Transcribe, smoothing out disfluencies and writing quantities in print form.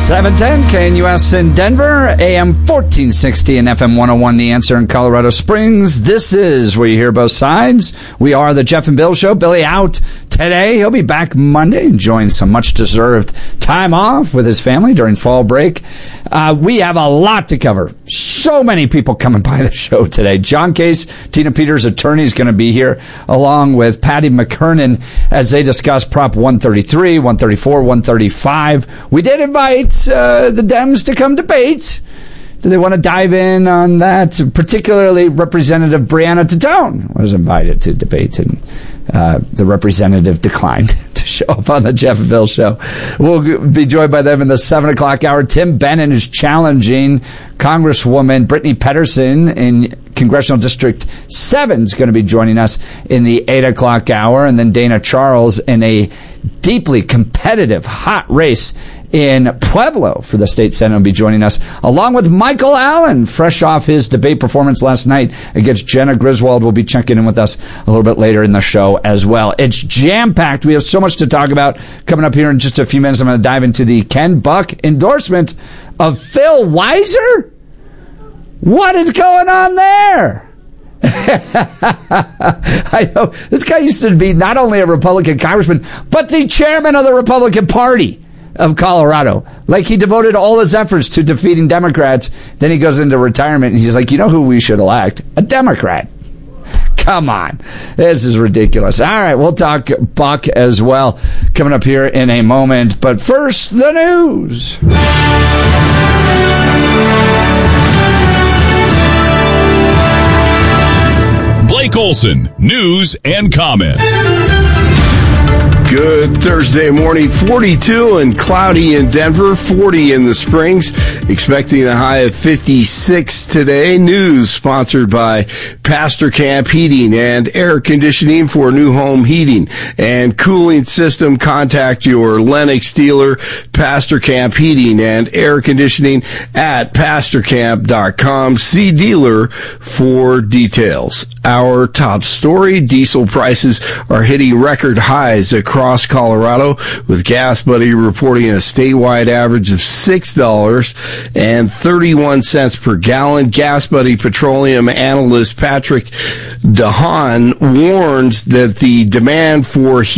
710 KNUS in Denver, AM 1460 and FM 101 The Answer in Colorado Springs. This is where you hear both sides. We are the Jeff and Bill Show. Billy out today. He'll be back Monday, enjoying some much-deserved time off with his family during fall break. We have a lot to cover. So many people coming by the show today. John Case, Tina Peters' attorney, is going to be here, along with Patty McKernan, as they discuss Prop 133, 134, 135. We did invite the Dems to come debate. Do they want to dive in on that? Particularly Representative Brianna Titone was invited to debate, and the representative declined to show up on the Jeff and Bill Show. We'll be joined by them in the 7 o'clock hour. Tim Bennon is challenging Congresswoman Brittany Pedersen in Congressional District 7 is going to be joining us in the 8 o'clock hour. And then Dana Charles in a deeply competitive, hot race in Pueblo for the state senate will be joining us, along with Michael Allen, fresh off his debate performance last night against Jenna Griswold. Will be checking in with us a little bit later in the show as well. It's jam-packed. We have so much to talk about coming up here in just a few minutes. I'm going to dive into the Ken Buck endorsement of Phil Weiser. What is going on there? I know this guy used to be not only a Republican congressman, but the chairman of the Republican Party of Colorado. Like, he devoted all his efforts to defeating Democrats. Then he goes into retirement and he's like, you know who we should elect? A Democrat. Come on. This is ridiculous. All right, we'll talk Buck as well coming up here in a moment. But first, the news. Blake Olson, news and comment. Good Thursday morning, 42 and cloudy in Denver, 40 in the Springs, expecting a high of 56 today. News sponsored by Pastor Camp Heating and Air Conditioning for new home heating and cooling system. Contact your Lennox dealer, Pastor Camp Heating and Air Conditioning at pastorcamp.com. See dealer for details. Our top story, diesel prices are hitting record highs across Colorado, with Gas Buddy reporting a statewide average of $6.31 per gallon. Gas Buddy petroleum analyst Patrick DeHaan warns that the demand for